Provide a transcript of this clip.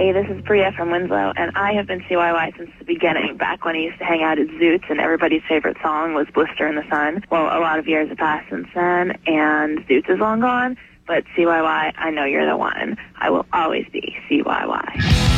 Hey, this is Bria from Winslow, and I have been CYY since the beginning, back when I used to hang out at Zoots, and everybody's favorite song was Blister in the Sun. Well, a lot of years have passed since then, and Zoots is long gone, but CYY, I know you're the one. I will always be CYY.